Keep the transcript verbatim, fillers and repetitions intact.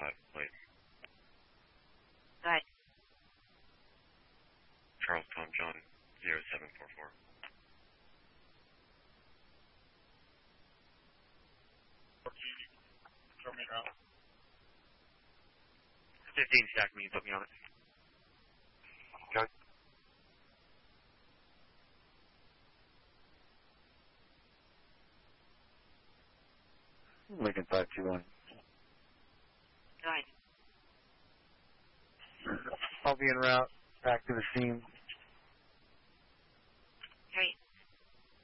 five plate. Go ahead. Charles Tom John, zero seven four four. fifteen stack me, put me on it. Okay. Lincoln five two one. Go ahead. I'll be en route back to the scene.